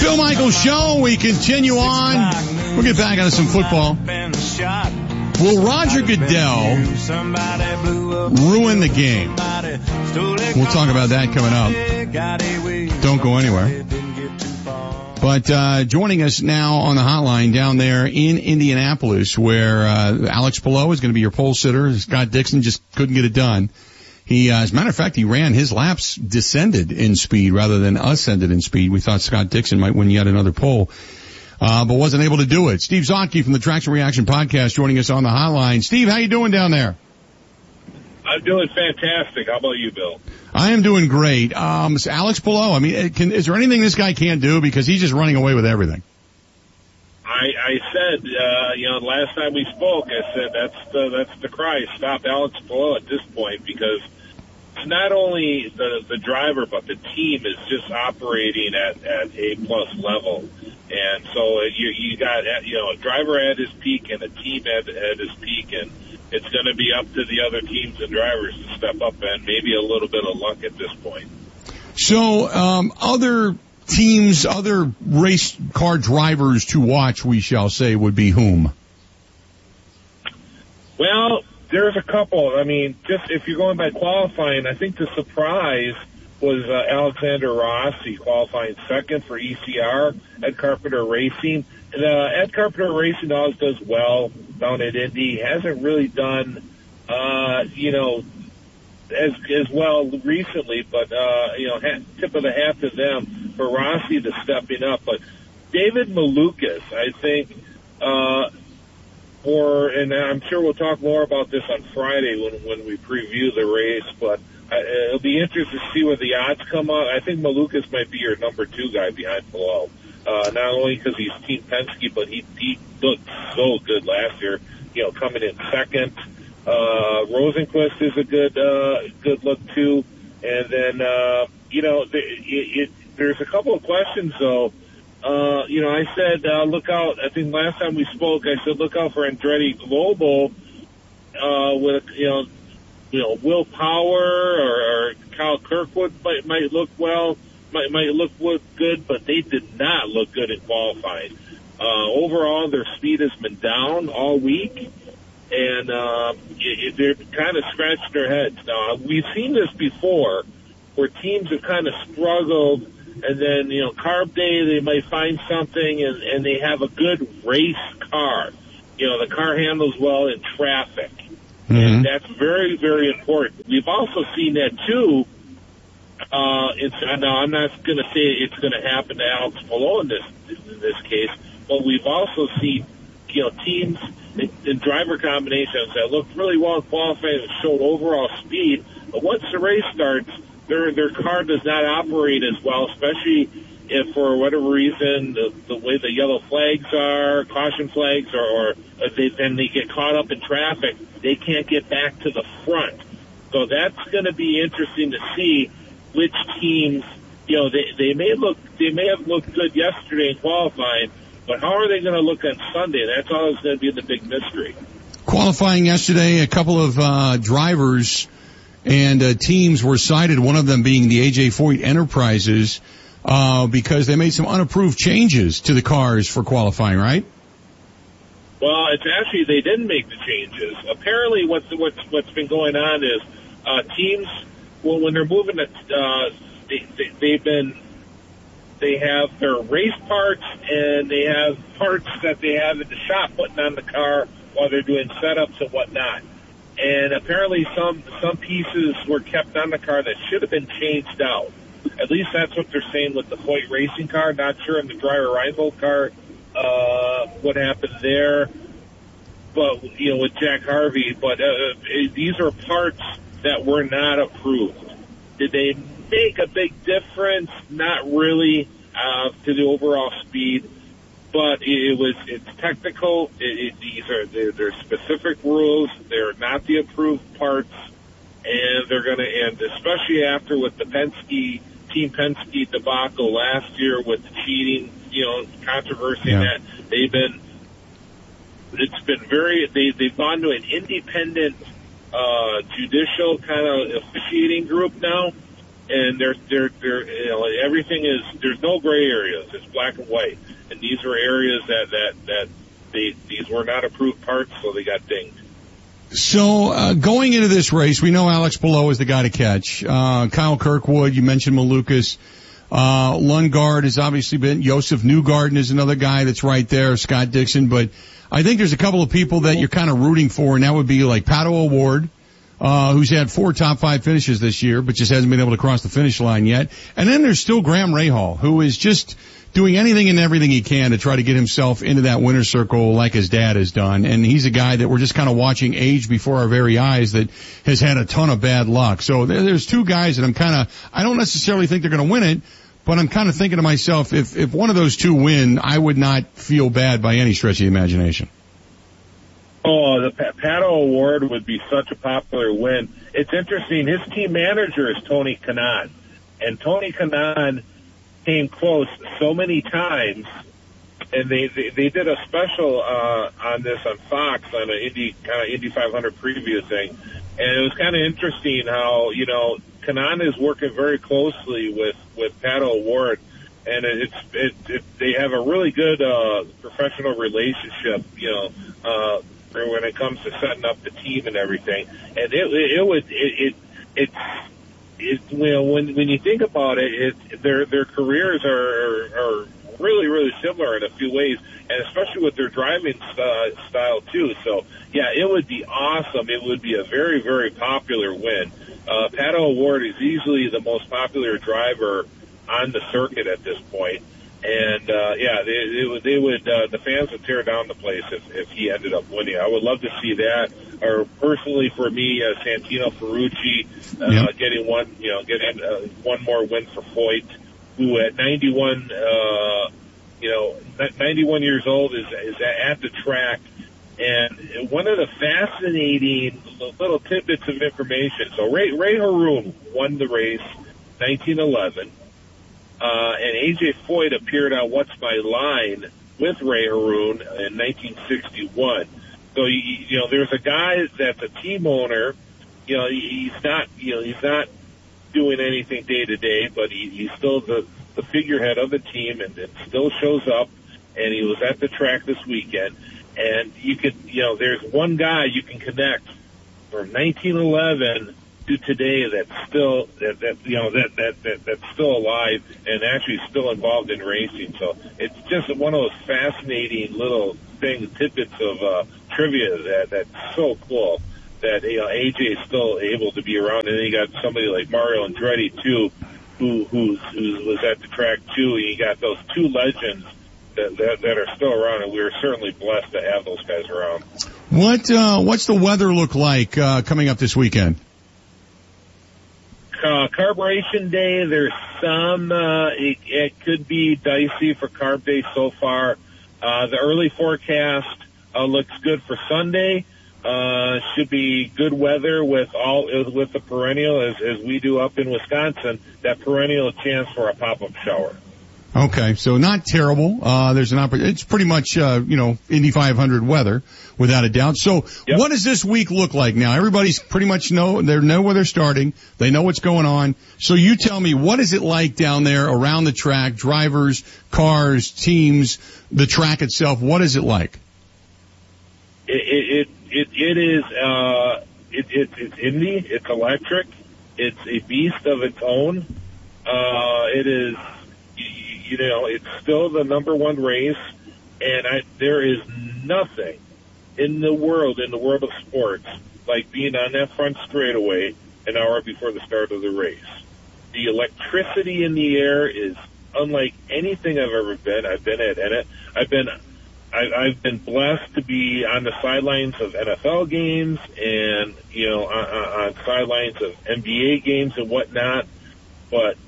Bill Michaels Show. We continue on. We'll get back into some football. Will Roger Goodell ruin the game? We'll talk about that coming up. Don't go anywhere. But joining us now on the hotline down there in Indianapolis, where Alex Palou is going to be your pole sitter. Scott Dixon just couldn't get it done. He, as a matter of fact, he ran his laps descended in speed rather than ascended in speed. We thought Scott Dixon might win yet another pole, but wasn't able to do it. Steve Zotke from the Traction Reaction Podcast joining us on the hotline. Steve, how you doing down there? I'm doing fantastic. How about you, Bill? I am doing great. So Alex Palou, I mean, is there anything this guy can't do? Because he's just running away with everything. I said, last time we spoke, I said that's the cry. Stop Alex Palou at this point, because it's not only the driver, but the team is just operating at A+ level. And so you got, a driver at his peak and a team at his peak, and it's going to be up to the other teams and drivers to step up and maybe a little bit of luck at this point. So, other teams, other race car drivers to watch, we shall say, would be whom? Well, there's a couple. I mean, just if you're going by qualifying, I think the surprise was Alexander Rossi qualifying second for ECR at Carpenter Racing. And, Ed Carpenter Racing always does well down at Indy. Hasn't really done, as well recently, but, tip of the hat to them for Rossi to stepping up. But David Malukas, I think, and I'm sure we'll talk more about this on Friday when we preview the race, but it'll be interesting to see where the odds come out. I think Malukas might be your number 2 guy behind Palou. Not only because he's Team Penske, but he looked so good last year, coming in second. Rosenquist is a good look too. And then, there's a couple of questions though. I said, look out. I think last time we spoke, I said, look out for Andretti Global, with, Will Power or Kyle Kirkwood might look well. Might look good, but they did not look good in qualifying. Overall, their speed has been down all week, and they're kind of scratching their heads. Now, we've seen this before, where teams have kind of struggled, and then, carb day, they might find something, and they have a good race car. The car handles well in traffic, and that's very, very important. We've also seen that, too. Now, I'm not going to say it's going to happen to Alex Palou in this case, but we've also seen, teams in driver combinations that looked really well in qualifying and showed overall speed, but once the race starts, their car does not operate as well, especially if for whatever reason the way the yellow flags are, caution flags, or then they get caught up in traffic, they can't get back to the front. So that's going to be interesting to see which teams, they may have looked good yesterday in qualifying, but how are they going to look on Sunday? That's always going to be the big mystery. Qualifying yesterday, a couple of drivers and teams were cited, one of them being the A.J. Foyt Enterprises, because they made some unapproved changes to the cars for qualifying, right? Well, it's actually they didn't make the changes. Apparently what's been going on is teams, well, when they're moving it, they have their race parts and they have parts that they have in the shop putting on the car while they're doing setups and whatnot. And apparently some pieces were kept on the car that should have been changed out. At least that's what they're saying with the Foyt racing car. Not sure in the Dreyer Reinbold car what happened there, but with Jack Harvey. But these are parts that were not approved. Did they make a big difference? Not really to the overall speed, but it's technical. They're specific rules. They're not the approved parts, and they're going to end, especially after with the Team Penske debacle last year with the cheating, controversy. Yeah. That they've gone to an independent judicial kind of officiating group now, and everything is, there's no gray areas. It's black and white. And these were areas that these were not approved parts, so they got dinged. So, going into this race, we know Alex Palou is the guy to catch. Kyle Kirkwood, you mentioned Malukas. Lundgaard has obviously been, Josef Newgarden is another guy that's right there, Scott Dixon, but I think there's a couple of people that you're kind of rooting for, and that would be like Pato O'Ward, who's had 4 top 5 finishes this year, but just hasn't been able to cross the finish line yet. And then there's still Graham Rahal, who is just doing anything and everything he can to try to get himself into that winner's circle like his dad has done. And he's a guy that we're just kind of watching age before our very eyes that has had a ton of bad luck. So there's 2 guys that I don't necessarily think they're going to win it, but I'm kind of thinking to myself, if one of those 2 win, I would not feel bad by any stretch of the imagination. Oh, the Pato O'Ward would be such a popular win. It's interesting. His team manager is Tony Kanaan, and Tony Kanaan came close so many times, and they did a special on this on Fox on an Indy 500 preview thing, and it was kind of interesting how Kanaan is working very closely with Pato O'Ward, and they have a really good professional relationship, when it comes to setting up the team and everything. And when you think about it, their careers are really, really similar in a few ways, and especially with their driving style too. So yeah, it would be awesome. It would be a very, very popular win. Pato O'Ward is easily the most popular driver on the circuit at this point. And, the fans would tear down the place if he ended up winning. I would love to see that. Or personally for me, Santino Ferrucci, getting one more win for Foyt, who at 91 years old is at the track. And one of the fascinating little tidbits of information. So Ray Haroon won the race, 1911. And A.J. Foyt appeared on What's My Line with Ray Haroon in 1961. So, there's a guy that's a team owner. He's not doing anything day to day, but he's still the figurehead of the team and still shows up. And he was at the track this weekend. And there's one guy you can connect from 1911 to today that's still that's still alive and actually still involved in racing. So it's just one of those fascinating little tidbits of trivia that's so cool that AJ is still able to be around. And then you got somebody like Mario Andretti too, who was at the track too. And you got those 2 legends that are still around, and we're certainly blessed to have those guys around. What's the weather look like coming up this weekend? Carburation Day, there's some, it could be dicey for Carb Day so far. The early forecast looks good for Sunday. Should be good weather with the perennial, as we do up in Wisconsin, that perennial chance for a pop-up shower. Okay, so not terrible. There's an opportunity. It's pretty much, Indy 500 weather, without a doubt. So, yep. What does this week look like now? Everybody's pretty much know where they're starting. They know what's going on. So you tell me, what is it like down there around the track? Drivers, cars, teams, the track itself. What is it like? It's Indy. It's electric. It's a beast of its own. It is. It's still the number 1 race, and there is nothing in the world of sports like being on that front straightaway an hour before the start of the race. The electricity in the air is unlike anything I've ever been. I've been at it. I've been blessed to be on the sidelines of NFL games and on sidelines of NBA games and whatnot, but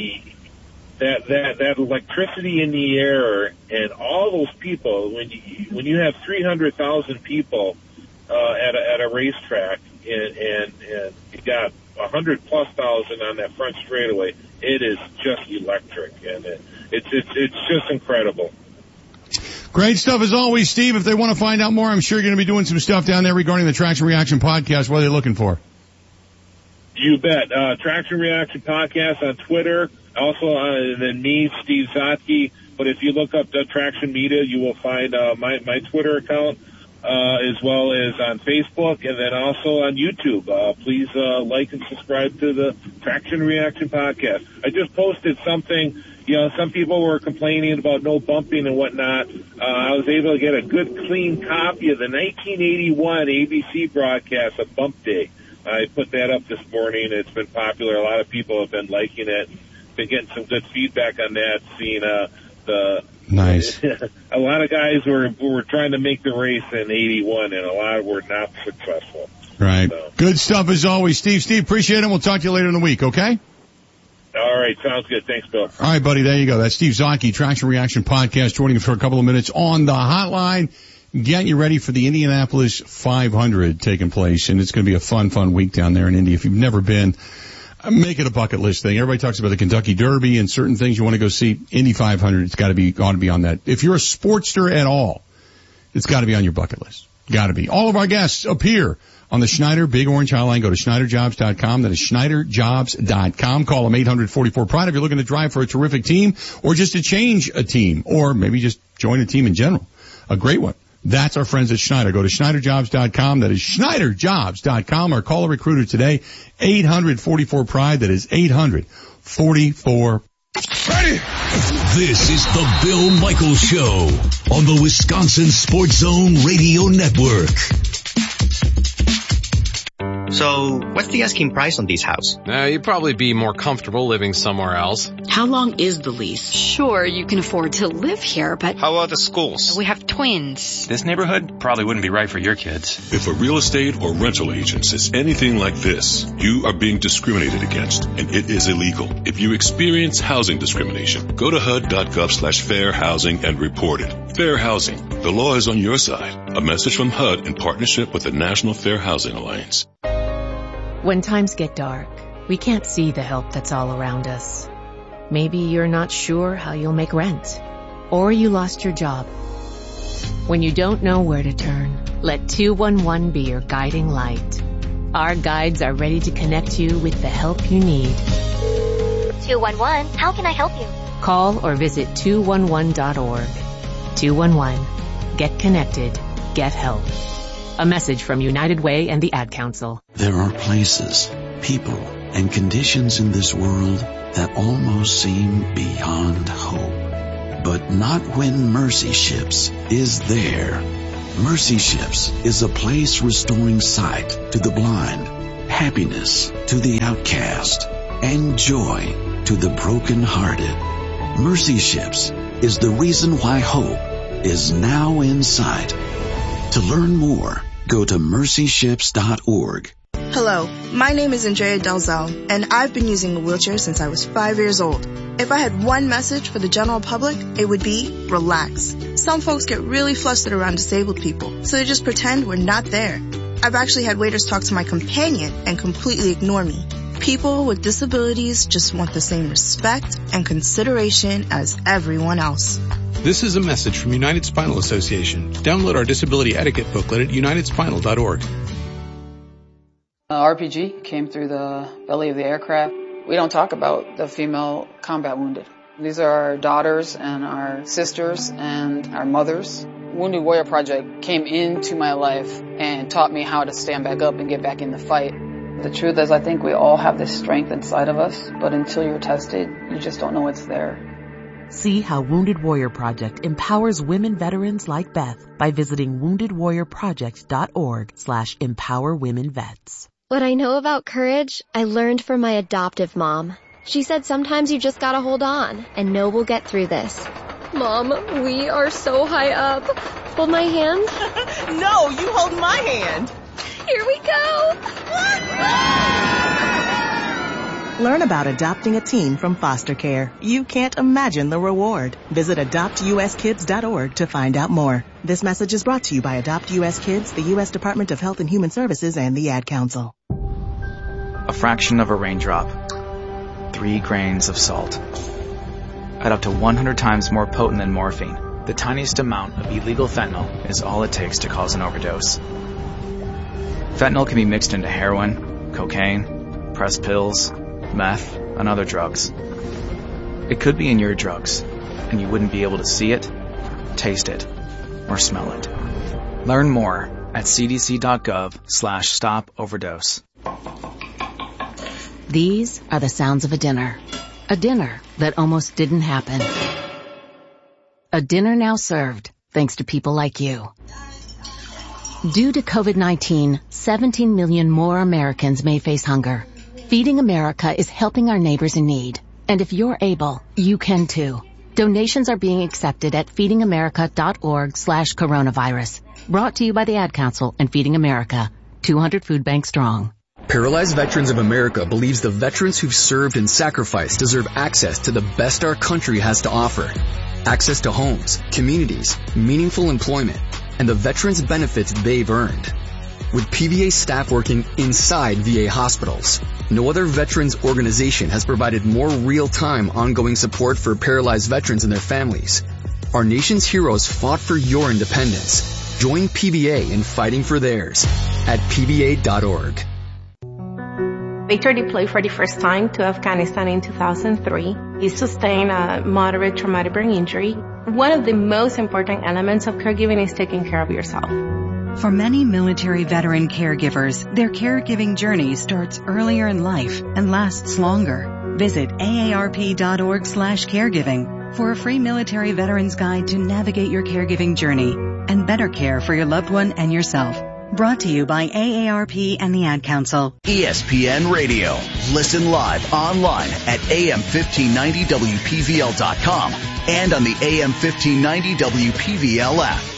that electricity in the air and all those people, when you have 300,000 people at a racetrack and you got 100,000+ on that front straightaway, it is just electric, and it's just incredible. Great stuff as always, Steve. If they want to find out more, I'm sure you're going to be doing some stuff down there regarding the Traction Reaction podcast. What are they looking for? You bet. Traction Reaction Podcast on Twitter. Also, and then me, Steve Zotke. But if you look up the Traction Media, you will find my Twitter account, as well as on Facebook, and then also on YouTube. Please like and subscribe to the Traction Reaction Podcast. I just posted something. Some people were complaining about no bumping and whatnot. I was able to get a good, clean copy of the 1981 ABC broadcast of Bump Day. I put that up this morning. It's been popular. A lot of people have been liking it. Been getting some good feedback on that. Seeing nice. A lot of guys were trying to make the race in '81, and a lot were not successful. Right. So. Good stuff as always, Steve. Steve, appreciate it. We'll talk to you later in the week. Okay. All right, sounds good. Thanks, Bill. All right, buddy. There you go. That's Steve Zotke, Traction Reaction Podcast, joining us for a couple of minutes on the hotline. Getting you ready for the Indianapolis 500 taking place, and it's going to be a fun week down there in Indy. If you've never been, make it a bucket list thing. Everybody talks about the Kentucky Derby and certain things you want to go see. Indy 500, it's got to be on that. If you're a sportster at all, it's got to be on your bucket list. Got to be. All of our guests appear on the Schneider Big Orange Hotline. Go to SchneiderJobs.com. That is SchneiderJobs.com. Call them 844-PRIDE if you're looking to drive for a terrific team or just to change a team or maybe just join a team in general. A great one. That's our friends at Schneider. Go to SchneiderJobs.com. That is SchneiderJobs.com. Or call a recruiter today. 844-PRIDE. That is 844. Ready? This is the Bill Michaels Show on the Wisconsin Sports Zone Radio Network. So, what's the asking price on this house? You'd probably be more comfortable living somewhere else. How long is the lease? Sure, you can afford to live here, but... How about the schools? We have twins. This neighborhood probably wouldn't be right for your kids. If a real estate or rental agent says anything like this, you are being discriminated against, and it is illegal. If you experience housing discrimination, go to HUD.gov/fair housing and report it. Fair housing. The law is on your side. A message from HUD in partnership with the National Fair Housing Alliance. When times get dark, we can't see the help that's all around us. Maybe you're not sure how you'll make rent, or you lost your job. When you don't know where to turn, let 211 be your guiding light. Our guides are ready to connect you with the help you need. 211, how can I help you? Call or visit 211.org. 211. Get connected. Get help. A message from United Way and the Ad Council. There are places, people, and conditions in this world that almost seem beyond hope. But not when Mercy Ships is there. Mercy Ships is a place restoring sight to the blind, happiness to the outcast, and joy to the brokenhearted. Mercy Ships is the reason why hope is now in sight. To learn more, go to mercyships.org. Hello, my name is Andrea Dalzell, and I've been using a wheelchair since I was 5 years old. If I had one message for the general public, it would be relax. Some folks get really flustered around disabled people, so they just pretend we're not there. I've actually had waiters talk to my companion and completely ignore me. People with disabilities just want the same respect and consideration as everyone else. This is a message from United Spinal Association. Download our disability etiquette booklet at unitedspinal.org. RPG came through the belly of the aircraft. We don't talk about the female combat wounded. These are our daughters and our sisters and our mothers. Wounded Warrior Project came into my life and taught me how to stand back up and get back in the fight. The truth is, I think we all have this strength inside of us, but until you're tested, you just don't know it's there. See how Wounded Warrior Project empowers women veterans like Beth by visiting woundedwarriorproject.org/empowerwomenvets. What I know about courage, I learned from my adoptive mom. She said sometimes you just gotta hold on and know we'll get through this. Mom, we are so high up. Hold my hand. No, you hold my hand. Here we go. Learn about adopting a teen from foster care. You can't imagine the reward. Visit adoptuskids.org to find out more. This message is brought to you by Adopt U.S. Kids, the U.S. Department of Health and Human Services, and the Ad Council. A fraction of a raindrop. 3 grains of salt. At up to 100 times more potent than morphine, the tiniest amount of illegal fentanyl is all it takes to cause an overdose. Fentanyl can be mixed into heroin, cocaine, compressed pills, meth, and other drugs. It could be in your drugs, and you wouldn't be able to see it, taste it, or smell it. Learn more at cdc.gov/stop-overdose. These are the sounds of a dinner. A dinner that almost didn't happen. A dinner now served, thanks to people like you. Due to COVID-19, 17 million more Americans may face hunger. Feeding America is helping our neighbors in need. And if you're able, you can too. Donations are being accepted at feedingamerica.org/coronavirus. Brought to you by the Ad Council and Feeding America, 200 Food Bank strong. Paralyzed Veterans of America believes the veterans who've served and sacrificed deserve access to the best our country has to offer. Access to homes, communities, meaningful employment, and the veterans' benefits they've earned. With PVA staff working inside VA hospitals, no other veterans organization has provided more real-time ongoing support for paralyzed veterans and their families. Our nation's heroes fought for your independence. Join PVA in fighting for theirs at pva.org. Victor deployed for the first time to Afghanistan in 2003. He sustained a moderate traumatic brain injury. One of the most important elements of caregiving is taking care of yourself. For many military veteran caregivers, their caregiving journey starts earlier in life and lasts longer. Visit aarp.org/caregiving for a free military veterans guide to navigate your caregiving journey and better care for your loved one and yourself. Brought to you by AARP and the Ad Council. ESPN Radio. Listen live online at AM1590WPVL.com and on the AM1590 WPVL app.